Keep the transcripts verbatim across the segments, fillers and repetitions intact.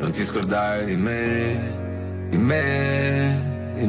non ti scordare di me, di me, di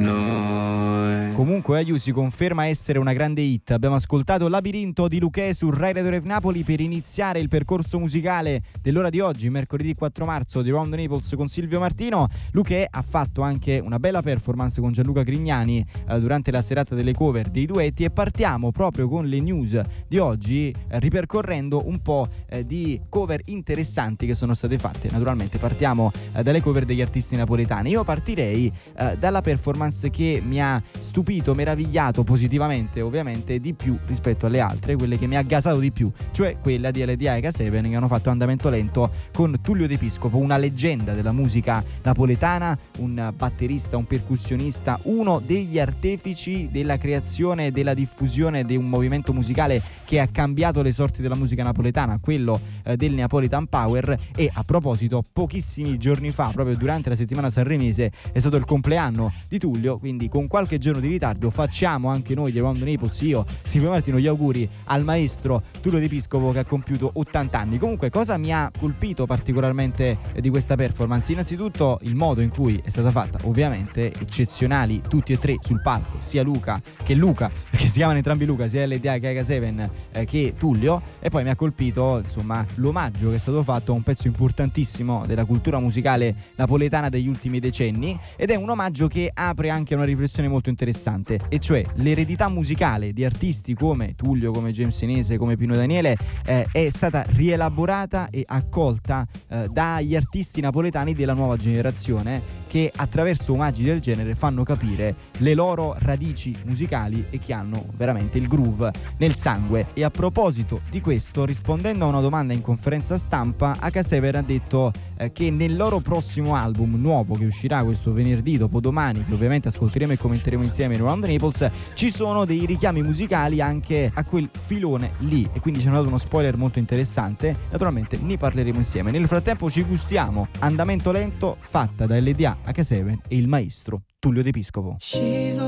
noi. Comunque Aiu si conferma essere una grande hit. Abbiamo ascoltato Labirinto di Luchè su Rai Radio Rev Napoli per iniziare il percorso musicale dell'ora di oggi, mercoledì quattro marzo, di Round the Naples con Silvio Martino. Luchè ha fatto anche una bella performance con Gianluca Grignani eh, durante la serata delle cover dei duetti, e partiamo proprio con le news di oggi eh, ripercorrendo un po' eh, di cover interessanti che sono state fatte. Naturalmente partiamo eh, dalle cover degli artisti napoletani. Io partirei eh, dalla performance che mi ha stupito, meravigliato positivamente ovviamente di più rispetto alle altre, quelle che mi ha gasato di più, cioè quella di L D A e K sette, che hanno fatto Andamento Lento con Tullio De Piscopo, una leggenda della musica napoletana, un batterista, un percussionista, uno degli artefici della creazione e della diffusione di un movimento musicale che ha cambiato le sorti della musica napoletana, quello eh, del Neapolitan Power. E a proposito, pochissimi giorni fa, proprio durante la settimana sanremese, è stato il compleanno di Tullio, quindi con qualche giorno di ritardo facciamo anche noi di Round the Naples, io, Silvio Martino, gli auguri al maestro Tullio De Piscopo che ha compiuto ottanta anni. Comunque, cosa mi ha colpito particolarmente di questa performance? Innanzitutto il modo in cui è stata fatta, ovviamente eccezionali tutti e tre sul palco, sia Luca che Luca, perché si chiamano entrambi Luca, sia L D A che K sette eh, che Tullio. E poi mi ha colpito insomma l'omaggio che è stato fatto a un pezzo importantissimo della cultura musicale napoletana degli ultimi decenni, ed è un omaggio che apre anche una riflessione molto interessante, e cioè l'eredità musicale di artisti come Tullio, come James Inese, come Pino Daniele eh, è stata rielaborata e accolta eh, dagli artisti napoletani della nuova generazione, che attraverso omaggi del genere fanno capire le loro radici musicali e che hanno veramente il groove nel sangue. E a proposito di questo, rispondendo a una domanda in conferenza stampa, K sette ha detto eh, che nel loro prossimo album nuovo, che uscirà questo venerdì dopodomani, che ovviamente ascolteremo e commenteremo insieme in Round the Naples, ci sono dei richiami musicali anche a quel filone lì, e quindi ci hanno dato uno spoiler molto interessante. Naturalmente ne parleremo insieme. Nel frattempo ci gustiamo Andamento Lento, fatta da L D A, K sette e il maestro Tullio De Piscopo.